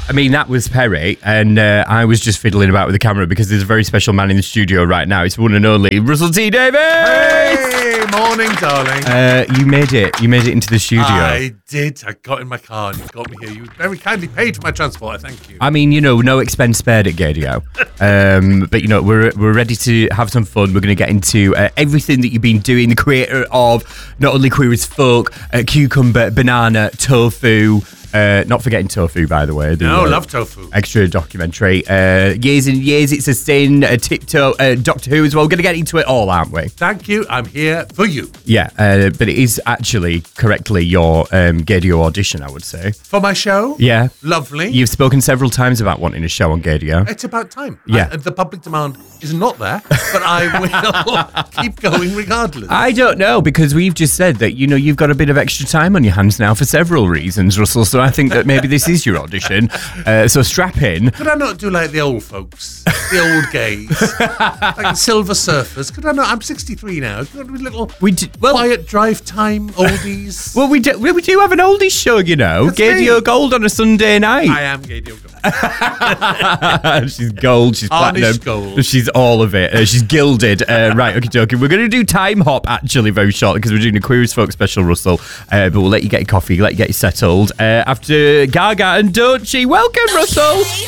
I mean, that was Perry, and I was just fiddling about with the camera because there's a very special man in the studio right now. It's one and only Russell T Davies! Hey, morning, darling. You made it. You made it into the studio. I did. I got in my car and you got me here. You very kindly paid for my transport. I thank you. I mean, no expense spared at Gadio. But, we're ready to have some fun. We're going to get into everything that you've been doing, the creator of not only Queer as Folk, Cucumber, Banana, Tofu. Not forgetting Tofu, by the way. Love Tofu. Extra documentary. Years and years, it's a sin. Tiptoe, Doctor Who as well. We're going to get into it all, aren't we? Thank you. I'm here for you. Yeah, but it is actually correctly your Gadio audition, I would say. For my show? Yeah. Lovely. You've spoken several times about wanting a show on Gadio. It's about time. Yeah. The public demand is not there, but I will keep going regardless. I don't know, because we've just said that, you've got a bit of extra time on your hands now for several reasons, Russell, so I think that maybe this is your audition. So strap in. Could I not do like the old folks, the old gays, like Silver Surfers? Could I not? I'm 63 now. Could I do a little quiet drive time oldies? Well, we do have an oldies show, That's Gadio me. Gold on a Sunday night. I am Gadio Gold. She's gold, she's Tarnished platinum, gold. she's all of it. She's gilded. Right, okay. We're going to do Time Hop actually very shortly because we're doing a Queer as Folk special, Russell. But we'll let you get your coffee, let you get you settled. After Gaga and Don't She. Welcome, Russell.